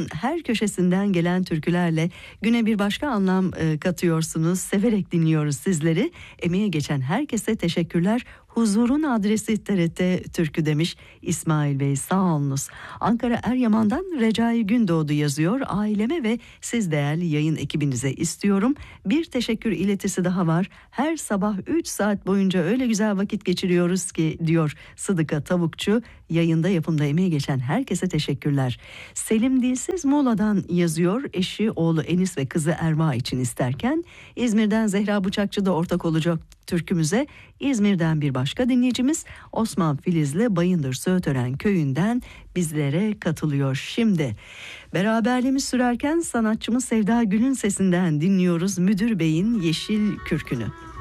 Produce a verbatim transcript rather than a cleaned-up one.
Radyo'nun her köşesinden gelen türkülerle güne bir başka anlam e, katıyorsunuz. Severek dinliyoruz sizleri. Emeği geçen herkese teşekkürler. Huzurun adresi T R T Türkü demiş İsmail Bey, sağ olunuz. Ankara Eryaman'dan Recai Gündoğdu yazıyor. Aileme ve siz değerli yayın ekibinize istiyorum. Bir teşekkür iletisi daha var. Her sabah üç saat boyunca öyle güzel vakit geçiriyoruz ki diyor Sıdıka Tavukçu. Yayında yapımda emeği geçen herkese teşekkürler. Selim Dilsiz Muğla'dan yazıyor. Eşi, oğlu Enis ve kızı Erva için isterken İzmir'den Zehra Bıçakçı da ortak olacak türkümüze. İzmir'den bir başka dinleyicimiz Osman Filizli Bayındır Söğütören köyünden bizlere katılıyor. Şimdi beraberliğimiz sürerken sanatçımız Sevda Gül'ün sesinden dinliyoruz Müdür Bey'in Yeşil Kürkünü.